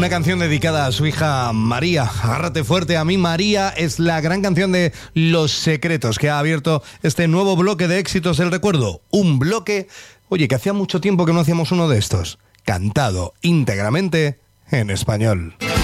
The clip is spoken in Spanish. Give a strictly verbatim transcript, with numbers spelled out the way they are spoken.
Una canción dedicada a su hija María. Agárrate fuerte, a mí María es la gran canción de Los Secretos, que ha abierto este nuevo bloque de éxitos del recuerdo. Un bloque, oye, que hacía mucho tiempo que no hacíamos uno de estos, cantado íntegramente en español.